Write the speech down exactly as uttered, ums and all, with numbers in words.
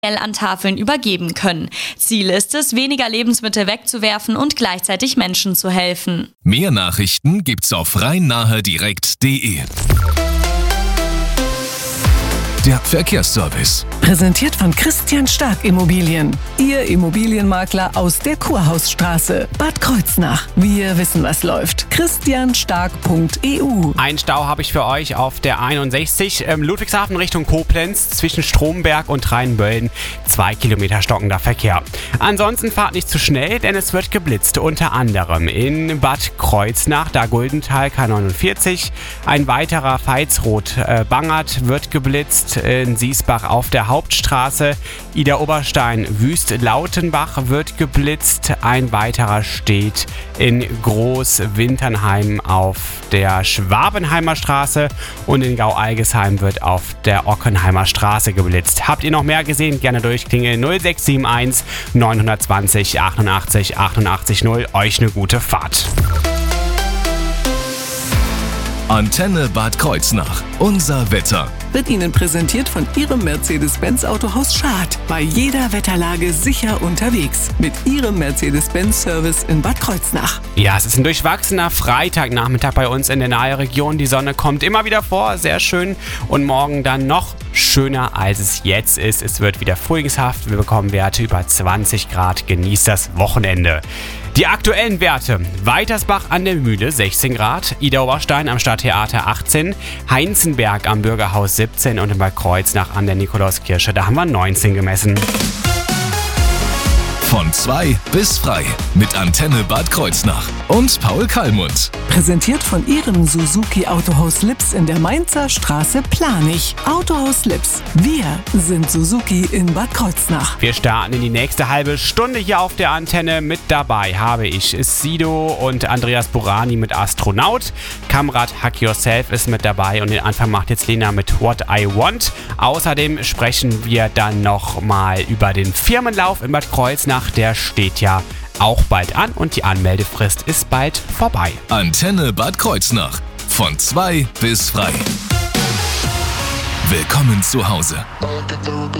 an Tafeln übergeben können. Ziel ist es, weniger Lebensmittel wegzuwerfen und gleichzeitig Menschen zu helfen. Mehr Nachrichten gibt's auf rhein-nahe-direkt punkt de. Der Verkehrsservice. Präsentiert von Christian Stark Immobilien. Ihr Immobilienmakler aus der Kurhausstraße, Bad Kreuznach. Wir wissen, was läuft. christian stark punkt e u. Ein Stau habe ich für euch auf der einundsechzig, ähm, Ludwigshafen Richtung Koblenz, zwischen Stromberg und Rheinböllen. Zwei Kilometer stockender Verkehr. Ansonsten fahrt nicht zu schnell, denn es wird geblitzt. Unter anderem in Bad Kreuznach, da Guldental K neunundvierzig. Ein weiterer Veitsroth-Bangert wird geblitzt. In Siesbach auf der Hauptstraße. Ida Oberstein Wüst-Lautenbach wird geblitzt. Ein weiterer steht in Groß-Winternheim auf der Schwabenheimer Straße und in Gau-Algesheim wird auf der Ockenheimer Straße geblitzt. Habt ihr noch mehr gesehen? Gerne durchklingeln null sechs sieben eins neun zwei null achtundachtzig achtundachtzig null. Euch eine gute Fahrt. Antenne Bad Kreuznach. Unser Wetter. Wird Ihnen präsentiert von Ihrem Mercedes-Benz Autohaus Schad. Bei jeder Wetterlage sicher unterwegs. Mit Ihrem Mercedes-Benz-Service in Bad Kreuznach. Ja, es ist ein durchwachsener Freitagnachmittag bei uns in der Nahe-Region. Die Sonne kommt immer wieder vor, sehr schön. Und morgen dann noch schöner, als es jetzt ist. Es wird wieder frühlingshaft. Wir bekommen Werte über zwanzig Grad. Genießt das Wochenende. Die aktuellen Werte: Weitersbach an der Mühle sechzehn Grad, Ida Oberstein am Stadttheater achtzehn, Heinzenberg am Bürgerhaus siebzehn und in Bad Kreuznach an der Nikolauskirche, da haben wir neunzehn gemessen. Von zwei bis frei mit Antenne Bad Kreuznach und Paul Kallmund. Präsentiert von Ihrem Suzuki Autohaus Lips in der Mainzer Straße Planich. Autohaus Lips. Wir sind Suzuki in Bad Kreuznach. Wir starten in die nächste halbe Stunde hier auf der Antenne. Mit dabei habe ich Sido und Andreas Burani mit Astronaut. Kamrat Hack Yourself ist mit dabei und den Anfang macht jetzt Lena mit What I Want. Außerdem sprechen wir dann noch mal über den Firmenlauf in Bad Kreuznach. Der steht ja auch bald an und die Anmeldefrist ist bald vorbei. Antenne Bad Kreuznach. Von zwei bis frei. Willkommen zu Hause.